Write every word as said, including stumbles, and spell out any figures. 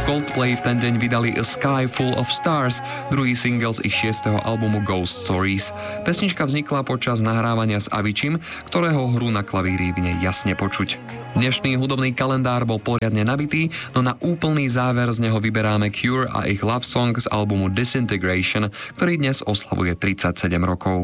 Coldplay v ten deň vydali A Sky Full of Stars, druhý single z ich šiesteho albumu Ghost Stories. Pesnička vznikla počas nahrávania s Aviciim, ktorého hru na klavíri v nej jasne počuť. Dnešný hudobný kalendár bol poriadne nabitý, no na úplný záver z neho vyberáme Cure a ich love song z albumu Disintegration, ktorý dnes oslavuje tridsaťsedem rokov.